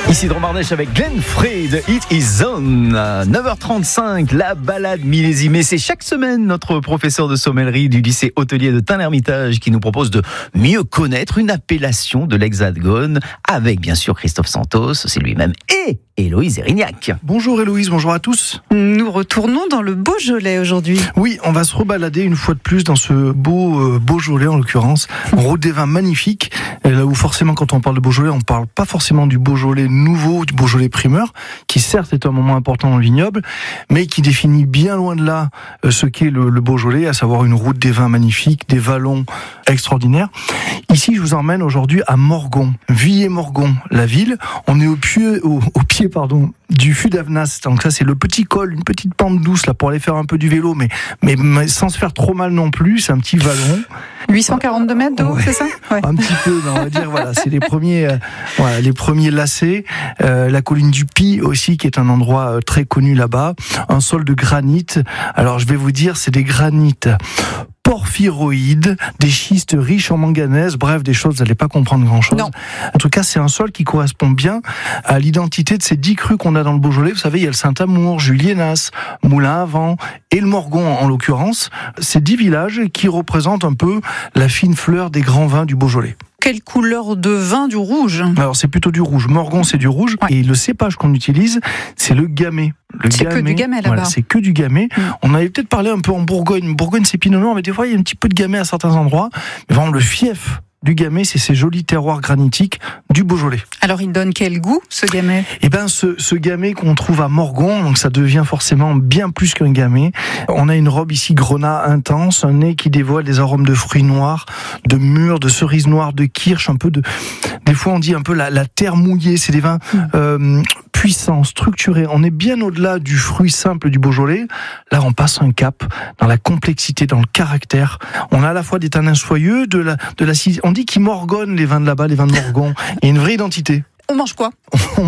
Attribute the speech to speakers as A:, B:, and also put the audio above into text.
A: Ici Dromardèche avec Glenn Frey de It Is On. 9h35, la balade millésimée. C'est chaque semaine notre professeur de sommellerie du lycée hôtelier de Tain-l'Hermitage qui nous propose de mieux connaître une appellation de l'Hexagone avec bien sûr Christophe Santos, c'est lui-même, et Héloïse Erignac.
B: Bonjour Héloïse, bonjour à tous.
C: Nous retournons dans le Beaujolais aujourd'hui.
B: Oui, on va se rebalader une fois de plus dans ce beau Beaujolais en l'occurrence, en route des vins magnifiques. Là où forcément quand on parle de Beaujolais, on parle pas forcément du Beaujolais nouveau, du Beaujolais primeur, qui certes est un moment important dans le vignoble, mais qui définit bien loin de là ce qu'est le Beaujolais, à savoir une route des vins magnifiques, des vallons extraordinaires. Ici, je vous emmène aujourd'hui à Morgon, Villers-Morgon, la ville. On est au pied du Fût d'Avnas. Donc ça, c'est le petit col, une petite pente douce là pour aller faire un peu du vélo, mais sans se faire trop mal non plus. C'est un petit vallon.
C: 842 mètres d'eau, ouais. C'est ça? Ouais.
B: Un petit peu, on va dire. Voilà, c'est les premiers lacets. La colline du Pi aussi, qui est un endroit très connu là-bas. Un sol de granit. Alors, je vais vous dire, c'est des granites porphyroïdes, des schistes riches en manganèse, bref, des choses, vous n'allez pas comprendre grand-chose.
C: Non.
B: En tout cas, c'est un sol qui correspond bien à l'identité de ces 10 crus qu'on a dans le Beaujolais. Vous savez, il y a le Saint-Amour, Juliénas, Moulin-à-Vent et le Morgon en l'occurrence. Ces 10 villages qui représentent un peu la fine fleur des grands vins du Beaujolais.
C: Quelle couleur de vin? Du rouge?
B: Alors, c'est plutôt du rouge. Morgon, c'est du rouge. Ouais. Et le cépage qu'on utilise, c'est le gamay.
C: C'est que du gamay là-bas.
B: Voilà, c'est que du gamay. On avait peut-être parlé un peu en Bourgogne. Bourgogne, c'est Pinot Noir, mais des fois, il y a un petit peu de gamay à certains endroits. Mais vraiment, le fief du gamay, c'est ces jolis terroirs granitiques du Beaujolais.
C: Alors, il donne quel goût, ce gamay?
B: Eh ben, ce gamay qu'on trouve à Morgon, donc ça devient forcément bien plus qu'un gamay. On a une robe ici grenat intense, un nez qui dévoile des arômes de fruits noirs, de mûres, de cerises noires, de kirsch, un peu de... Des fois, on dit un peu la terre mouillée. C'est des vins puissants, structurés. On est bien au-delà du fruit simple du Beaujolais. Là, on passe un cap dans la complexité, dans le caractère. On a à la fois des tanins soyeux, de l'acidité. On dit qu'ils morgonnent les vins de là-bas, les vins de Morgon. Il y a une vraie identité.
C: On mange quoi?